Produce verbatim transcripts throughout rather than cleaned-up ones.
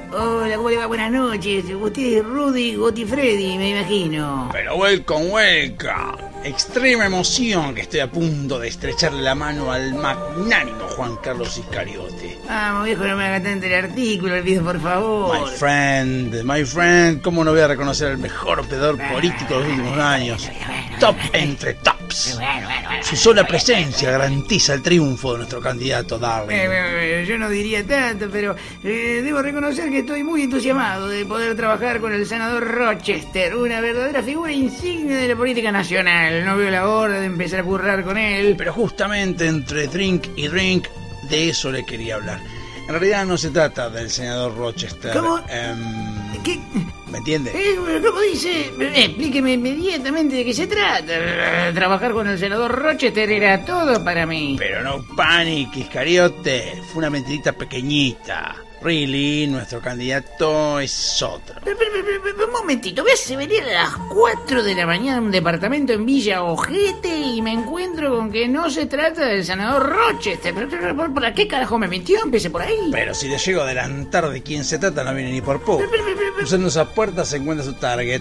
Hola, ¿cómo le va? Buenas noches. Usted es Rudy Gotifredi, me imagino. Pero welcome, welcome. Extrema emoción que estoy a punto de estrecharle la mano al magnánimo Juan Carlos Iscariote. Vamos, viejo, no me haga tanto el artículo, le pido por favor. My friend, my friend, ¿cómo no voy a reconocer al mejor operador político de los últimos años? Top entre tops. Su sola presencia garantiza el triunfo de nuestro candidato, Darling. Eh, eh, yo no diría tanto, pero eh, debo reconocer que estoy muy entusiasmado de poder trabajar con el senador Rochester, una verdadera figura insignia de la política nacional. No veo la hora de empezar a currar con él. Pero justamente entre drink y drink, de eso le quería hablar. En realidad no se trata del senador Rochester. ¿Cómo? Um, ¿Qué? ¿Me entiende? Eh, ¿Cómo dice? Explíqueme inmediatamente de qué se trata. Trabajar con el senador Rochester era todo para mí. Pero no panic, Iscariote. Fue una mentirita pequeñita. Really, nuestro candidato es otro. Pero, pero, pero, pero, un momentito, ¿ves? Se venir a las cuatro de la mañana a un departamento en Villa Ojete y me encuentro con que no se trata del senador Rochester. ¿Pero, pero, pero, ¿para qué carajo me mintió? Empecé por ahí. Pero si le llego a adelantar de quién se trata, no viene ni por poco. Usando esa puerta se encuentra su target.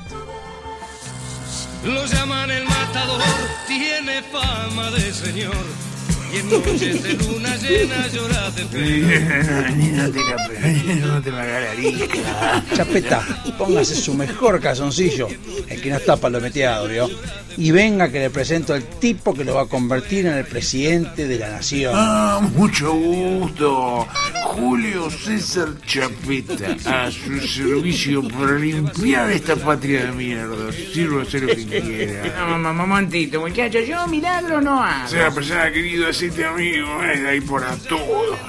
Lo llaman el matador, tiene fama de señor. Y en noches de luna llena llora de pena. No te la no te me hagas la lija. Chapeta, póngase su mejor calzoncillo, el que no está palometeado, ¿vio? Y venga que le presento al tipo que lo va a convertir en el presidente de la nación. Ah, mucho gusto. Julio César Chapeta, a su servicio para limpiar esta patria de mierda. Sírvase lo que quiera. No, no, momentito, muchacho, yo milagro no hago. Sea persona querido, hacete amigo, eh, hay para todos.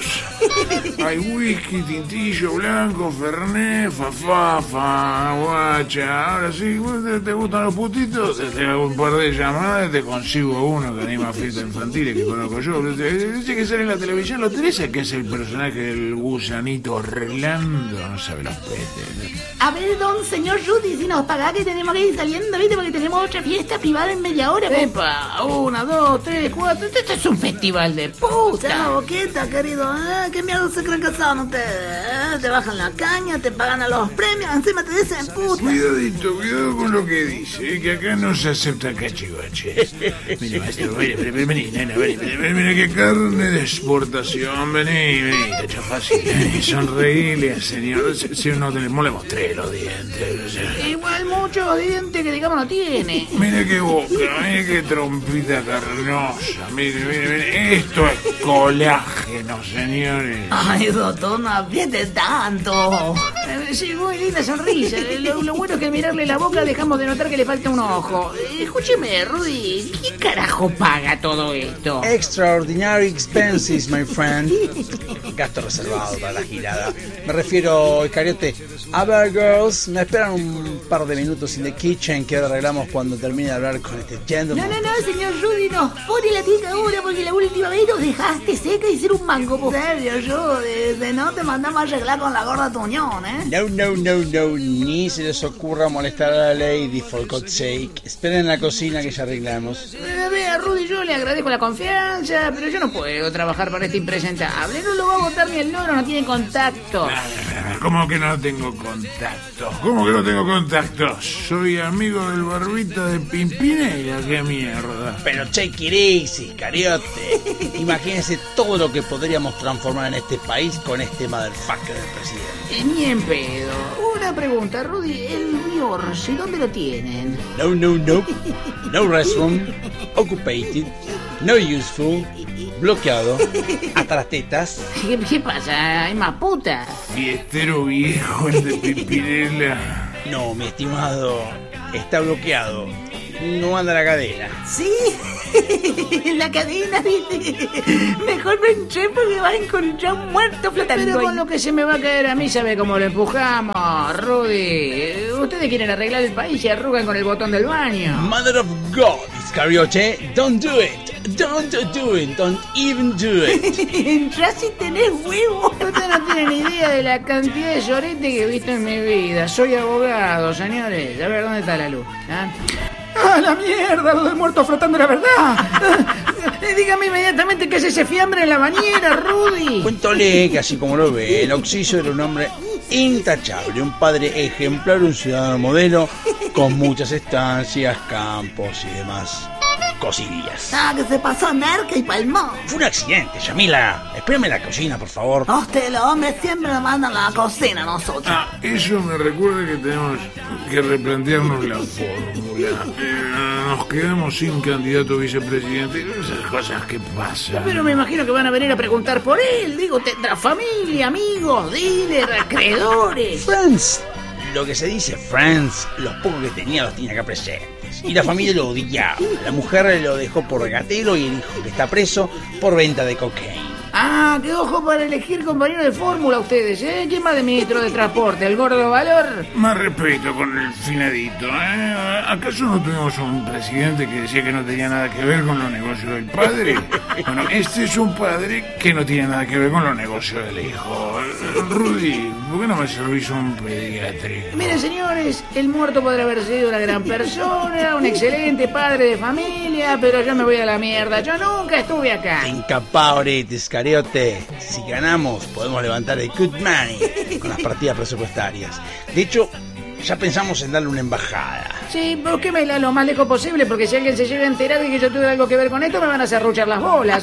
Hay whisky, tintillo blanco, fernet, fafafa, guacha. Ahora sí, ¿te, te gustan los putitos? Te, te hago un par de llamadas, te consigo uno que anima fiestas infantiles que conozco yo. Dice que sale en la televisión, ¿lo tenés? Que es el personaje del gusanito Orlando, no sabe los peces. A ver, don señor Rudy, si nos pagá que tenemos que ir saliendo, ¿viste? Porque tenemos otra fiesta privada en media hora. Epa, una, dos, tres, cuatro. Esto es un festival de puta. La boquita, querido. ¿Eh? ¿Qué miedo se creen que son ustedes? ¿Eh? Te bajan la caña, te pagan a los premios, encima te dicen puta. Cuidadito, cuidado con lo que dice, que acá no se acepta cachivaches. Mira, maestro, vení, vení, vení, nena, vení, vení, mira qué carne de exportación, vení, vení, te echa fácil, vení, sonreíle, señor, si, si no tenemos, le mostré los dientes. O sea. Igual muchos dientes que digamos no tiene. Mira qué boca, mira qué trompita carnosa, mire, mire, mire, esto es colágeno, señores. Ay, doctor, no apriete tanto. Eh, Sí, muy linda sonrisa. Lo, lo bueno es que al mirarle la boca dejamos de notar que le falta un ojo. Eh, Escúcheme, Rudy, ¿quién carajo paga todo esto? Extraordinary expenses, my friend. Gasto reservado para la girada. Me refiero, Iscariote. A ver, girls, me esperan un par de minutos in the kitchen que ahora arreglamos cuando termine de hablar con este No, gentleman. no, no, señor Rudy, nos pone la tica ahora porque la última vez nos dejaste seca y ser un mango. ¿En serio, Rudy? De no te mandamos a arreglar con la gorda tuñón, ¿eh? No, no, no, no, ni se les ocurra molestar a la lady, for God's sake. Esperen en la cocina que ya arreglamos. Eh, Vea, Rudy, yo le agradezco la confianza, pero yo no puedo trabajar para este impresentable. No lo va a votar ni el loro, no tiene contacto. ¿Cómo que no tengo contacto? ¿Cómo que no tengo contacto? Soy amigo del barbita de Pimpinela, qué mierda. Pero take it easy, Iscariote. Imagínense todo lo que podríamos transformar en este país con este motherfucker del presidente. Eh, Ni en pedo. Una pregunta, Rudy, el Riorsi, ¿dónde lo tienen? No, no, no. No restroom. Occupated. No useful. Bloqueado. Hasta las tetas. ¿Qué, qué pasa? ¿Hay más putas? Fiestero viejo el de Pimpinela. No, mi estimado. Está bloqueado. No anda la cadena. Sí, la cadena, ¿viste? Mejor no entré porque vas a encontrar un muerto flotando Pero con ahí. lo que se me va a caer a mí, ¿sabe cómo lo empujamos, Rudy? Ustedes quieren arreglar el país y arrugan con el botón del baño. Mother of God, Iscariote. Don't do it. Don't do it. Don't even do it. Entrás y tenés huevo. Ustedes no tienen idea de la cantidad de llorete que he visto en mi vida. Soy abogado, señores. A ver, ¿dónde está la luz? ¿Ah? ¡Ah, la mierda! Lo del muerto flotando, la verdad. Eh, Dígame inmediatamente qué es ese fiambre en la bañera, Rudy. Cuéntole que así como lo ve, el Oxiso era un hombre intachable, un padre ejemplar, un ciudadano modelo, con muchas estancias, campos y demás cosillas. Ah, que se pasó merca y palmó. Fue un accidente, Yamila. Espérame en la cocina, por favor. Usted, los hombres siempre nos mandan a la cocina a nosotros. Ah, eso me recuerda que tenemos que replantearnos la fórmula. Eh, nos quedamos sin candidato a vicepresidente. Esas cosas que pasan. Pero me imagino que van a venir a preguntar por él. Digo, tendrá familia, amigos, dealers, acreedores. Friends. Lo que se dice Friends, los pocos que tenía los tenía acá presentes. Y la familia lo odiaba. La mujer lo dejó por regatero y el hijo que está preso por venta de cocaína. Ah, qué ojo para elegir compañero de fórmula ustedes, ¿eh? ¿Quién más de ministro de transporte? ¿El gordo Valor? Más respeto con el finadito, ¿eh? ¿Acaso no tuvimos un presidente que decía que no tenía nada que ver con los negocios del padre? Bueno, este es un padre que no tiene nada que ver con los negocios del hijo. Rudy, ¿por qué no me servís un pediátrico? Miren, señores, el muerto podrá haber sido una gran persona, un excelente padre de familia, pero yo me voy a la mierda. Yo nunca estuve acá. Incapable, Iscariote. Si ganamos, podemos levantar el good money con las partidas presupuestarias. De hecho, ya pensamos en darle una embajada. Sí, búsquemela lo más lejos posible, porque si alguien se llega a enterar de que yo tuve algo que ver con esto, me van a hacer ruchar las bolas.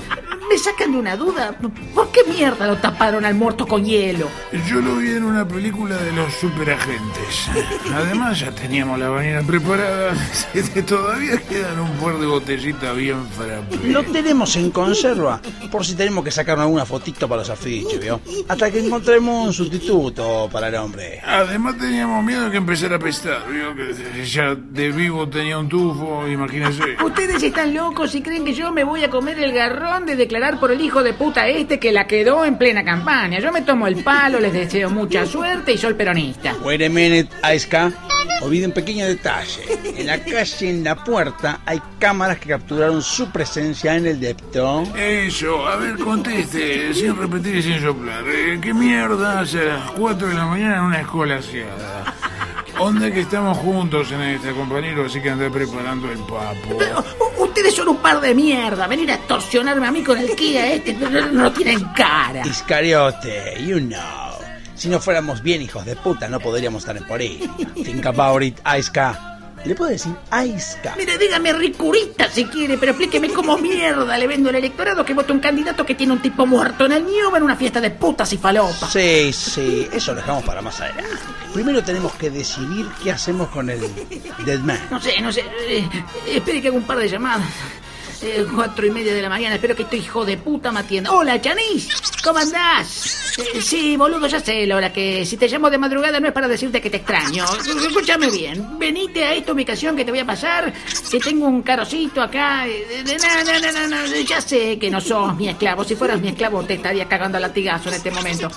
Me sacan de una duda. ¿Por qué mierda lo taparon al muerto con hielo? Yo lo vi en una película de los superagentes. Además, ya teníamos la bañera preparada. Todavía quedan un par de botellitas bien frappé. Lo tenemos en conserva, por si tenemos que sacar alguna fotito para los afiches, ¿vio? Hasta que encontremos un sustituto para el hombre. Además, teníamos miedo de que empezara a apestar, ¿vio? Que ya de vivo tenía un tufo, imagínense. Ustedes están locos y creen que yo me voy a comer el garrón de declarar por el hijo de puta este que la quedó en plena campaña. Yo me tomo el palo, les deseo mucha suerte y soy peronista. Wait a minute, Aiska. Olvide un pequeño detalle. En la calle, en la puerta, hay cámaras que capturaron su presencia en el depto. Eso, a ver, conteste, sin repetir y sin soplar. Eh, ¿Qué mierda hace a las cuatro de la mañana en una escuela asiada? Onda que estamos juntos en esta, compañero, así que andé preparando el papo. Pero, ustedes son un par de mierda. Venir a extorsionarme a mí con el Kia este, no, no tienen cara. Iscariote, you know. Si no fuéramos bien hijos de puta, no podríamos estar en por ahí. Think about it, Aiska. ¿Le puedo decir Aiska? Mire, dígame ricurita si quiere, pero explíqueme cómo mierda le vendo al electorado que vote un candidato que tiene un tipo muerto en el mío en una fiesta de putas y falopas. Sí, sí, eso lo dejamos para más adelante. Primero tenemos que decidir qué hacemos con el Dead Man. No sé, no sé. Eh, espere que haga un par de llamadas. Eh, cuatro y media de la mañana, espero que este hijo de puta me atienda. Hola, Chanis, ¿cómo andás? Eh, sí, boludo, ya sé, Lola, que si te llamo de madrugada no es para decirte que te extraño. Escúchame bien, venite a esta ubicación que te voy a pasar, que tengo un carocito acá. Eh, no, no, no, no, no, ya sé que no sos mi esclavo. Si fueras mi esclavo te estaría cagando a latigazo en este momento.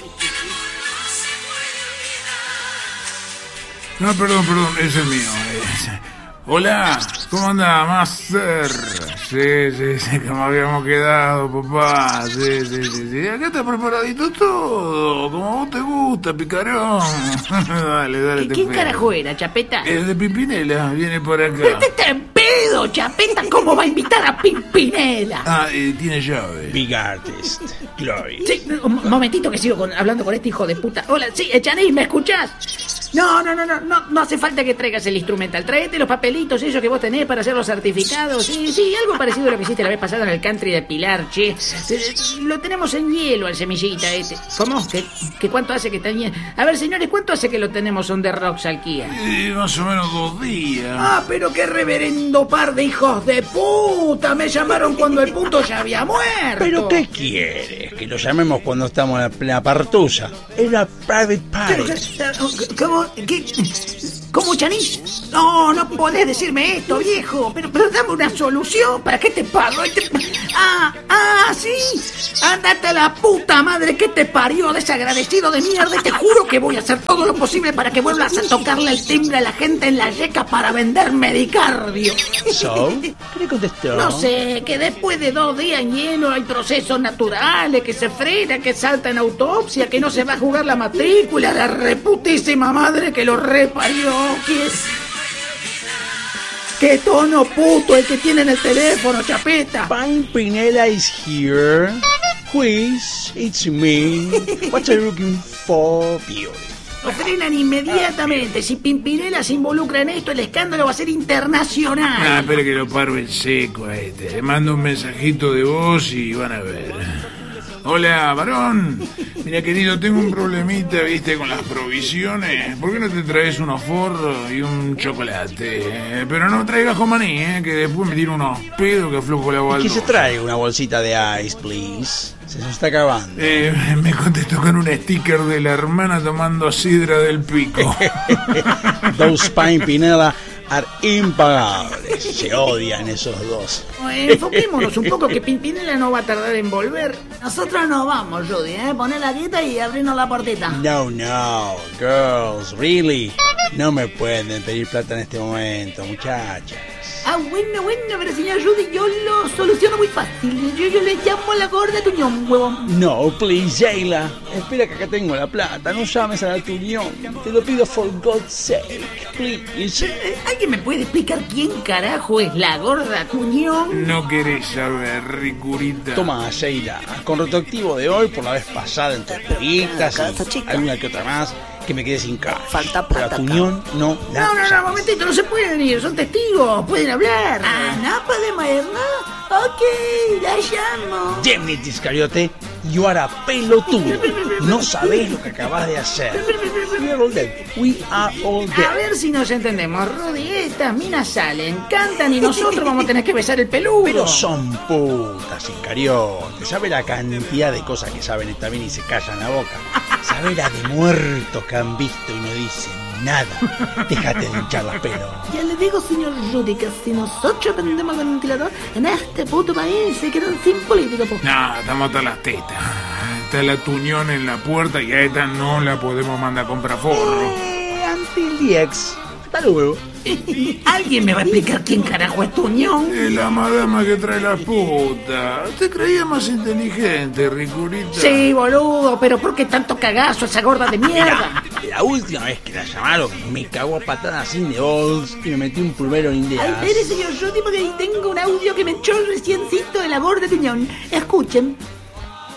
No, perdón, perdón, ese es mío. Es... Hola, ¿cómo anda, Master? Sí, sí, sí, como habíamos quedado, papá. Sí, sí, sí, sí. Acá está preparadito todo, como vos te gusta, picarón. Dale, dale, te ¿Quién pego. carajo era, Chapeta? El de Pimpinela, viene por acá. Pero te está en pedo, Chapeta, ¿cómo va a invitar a Pimpinela? Ah, eh, tiene llave. Big Artist, Glory. Sí, un momentito que sigo con, hablando con este hijo de puta. Hola, sí, Chanis, ¿me escuchás? No, no, no, no, no, no hace falta que traigas el instrumental. Tráete los papelitos esos que vos tenés para hacer los certificados. Sí, sí, algo parecido a lo que hiciste la vez pasada en el country de Pilar, che. Eh, Lo tenemos en hielo al semillita este. ¿Cómo? ¿Qué, qué cuánto hace que está en hielo? A ver, señores, ¿cuánto hace que lo tenemos on the rocks al Kia? Eh, más o menos dos días. Ah, pero qué reverendo par de hijos de puta. Me llamaron cuando el puto ya había muerto. ¿Pero qué quieres? Que lo llamemos cuando estamos en la plena partusa. Era private party. ¿Cómo? ¿Qué? ¿Cómo, Chanis? No, no podés decirme esto, viejo. Pero, pero dame una solución. ¿Para qué te pago? Te... Ah, ah, sí. Andate a la puta madre que te parió, desagradecido de mierda. Y te juro que voy a hacer todo lo posible para que vuelvas a tocarle el timbre a la gente en la yeca para vender Medicardio. So, ¿qué le contestó? No sé, que después de dos días en hielo hay procesos naturales, que se frena, que salta en autopsia, que no se va a jugar la matrícula, la reputísima madre que lo reparió. ¿Qué, qué tono puto el que tiene en el teléfono, Chapeta? Pimpinela is here. quiz, it's me. What are you looking for, beauty? Lo frenan inmediatamente. Si Pimpinela se involucra en esto, el escándalo va a ser internacional. Ah, espera que lo paro en seco a este. Le mando un mensajito de voz y van a ver. Hola, varón. Mira, querido, tengo un problemita, viste, con las provisiones. ¿Por qué no te traes unos forros y un chocolate? Eh, pero no traigas con maní, eh, que después me tiro unos pedos que aflojo la ¿Y baldosa. que se trae una bolsita de ice, please? Se nos está acabando. Eh, me contestó con un sticker de la hermana tomando sidra del pico. Those Pimpinela are impagables. Se odian esos dos. Enfoquémonos un poco, que Pimpinela no va a tardar en volver. Nosotros nos vamos, Judy, ¿eh? Poner la quieta y abrirnos la puertita. No, no, girls, really. No me pueden pedir plata en este momento, muchachas. Ah, bueno, bueno, pero señor Judy, yo lo soluciono muy fácil. Yo, yo le llamo a la gorda tuñón, huevón. No, please, Jayla. Espera que acá tengo la plata. No llames a la Tuñón. Te lo pido for God's sake, please. Eh, ¿Alguien me puede explicar quién carajo es la gorda Tuñón? No querés saber, ricurita. Toma, Jayla. Con retroactivo de hoy, por la vez pasada en tus peritas Casa, y chica. alguna que otra más, que me quede sin cash. Falta Pero plata a Tuñón no la No, no, no, llames. momentito, no se pueden ir, son testigos, pueden hablar. Ah, no podemos ir, ¿no? Ok, la llamo. Jimmy Iscariote, you are a pelotudo. No sabés lo que acabas de hacer. We are all dead. We are all A dead. ver si nos entendemos, Rudy, estas minas salen, cantan y nosotros vamos a tener que besar el peludo. Pero son putas, Iscariote. ¿Sabe la cantidad de cosas que saben también y se callan la boca? ¿Sabe la de muertos que han visto y no dicen nada? Déjate de hinchar las pelos. Ya le digo, señor Judy, que si nosotros prendemos el ventilador, en este puto país se quedan sin político, po. No, estamos hasta las tetas. Está la Tuñón en la puerta y a esta no la podemos mandar a comprar forro. Eh, until the ex. Hasta luego. ¿Alguien me va a explicar quién carajo es Tuñón? Es la madama que trae la puta. Te creía más inteligente, ricurita. Sí, boludo, pero ¿por qué tanto cagazo esa gorda de mierda? La última vez que la llamaron, me cagó a patadas sin de balls y me metí un plumero en Ay, ideas. espere, señor Judy, porque ahí tengo un audio que me echó reciencito de la gorda tuñón. Escuchen.